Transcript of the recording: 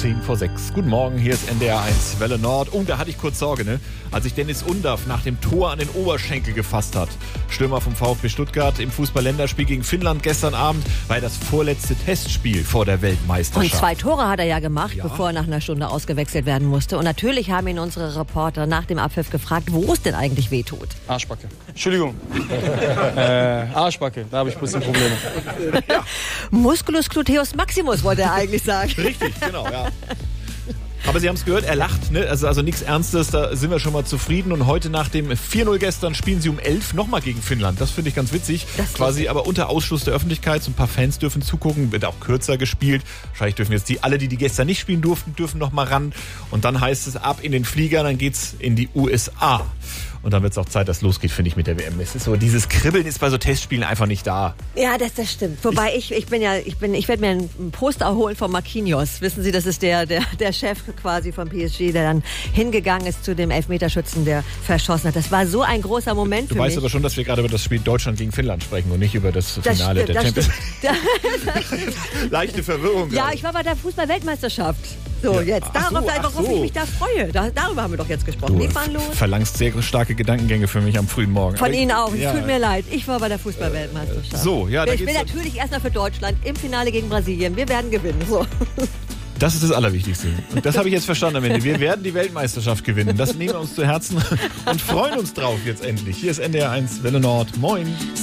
10:10. Guten Morgen, hier ist NDR 1 Welle Nord. Oh, da hatte ich kurz Sorge, ne? Als sich Dennis Undaff nach dem Tor an den Oberschenkel gefasst hat. Stürmer vom VfB Stuttgart im Fußball-Länderspiel gegen Finnland gestern Abend war das vorletzte Testspiel vor der Weltmeisterschaft. Und 2 Tore hat er ja gemacht, bevor er nach einer Stunde ausgewechselt werden musste. Und natürlich haben ihn unsere Reporter nach dem Abpfiff gefragt, wo es denn eigentlich wehtut. Arschbacke. Entschuldigung. Arschbacke, da habe ich ein bisschen Probleme. Ja. Musculus gluteus maximus wollte er eigentlich sagen. Richtig, genau, ja. Aber Sie haben es gehört, er lacht, ne? Also nichts Ernstes, da sind wir schon mal zufrieden. Und heute nach dem 4:0 gestern spielen sie um 11 nochmal gegen Finnland. Das finde ich ganz witzig. Quasi aber unter Ausschluss der Öffentlichkeit. So ein paar Fans dürfen zugucken, wird auch kürzer gespielt. Wahrscheinlich dürfen jetzt alle, die gestern nicht spielen durften, dürfen noch mal ran. Und dann heißt es ab in den Flieger, dann geht's in die USA. Und dann wird es auch Zeit, dass es losgeht, finde ich, mit der WM. Es ist so, dieses Kribbeln ist bei so Testspielen einfach nicht da. Ja, das stimmt. Wobei ich werde mir ein Poster holen von Marquinhos. Wissen Sie, das ist der Chef quasi vom PSG, der dann hingegangen ist zu dem Elfmeterschützen, der verschossen hat. Das war so ein großer Moment für mich. Du weißt aber schon, dass wir gerade über das Spiel Deutschland gegen Finnland sprechen und nicht über das Finale der Champions League. Leichte Verwirrung. Ja, ich war bei der Fußball-Weltmeisterschaft. So, jetzt. Worauf ich mich da freue. Darüber haben wir doch jetzt gesprochen. Du verlangst sehr starke Gedankengänge für mich am frühen Morgen. Von Ihnen auch. Es tut mir leid. Ich war bei der Fußball-Weltmeisterschaft. Ich bin natürlich erstmal für Deutschland im Finale gegen Brasilien. Wir werden gewinnen. So. Das ist das Allerwichtigste. Und das habe ich jetzt verstanden am Ende. Wir werden die Weltmeisterschaft gewinnen. Das nehmen wir uns zu Herzen und freuen uns drauf jetzt endlich. Hier ist NDR 1 Welle Nord. Moin.